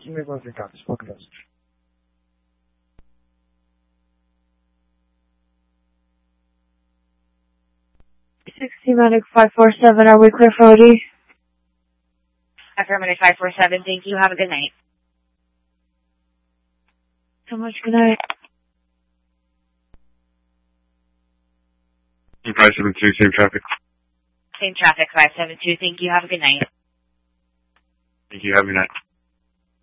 May close recaps. We'll close. 60 Medic 547, are we clear for OD? Affirmative 547, thank you. Have a good night. So much, good night. 572, same traffic. Same traffic, 572, thank you. Have a good night. Thank you. Have a good night.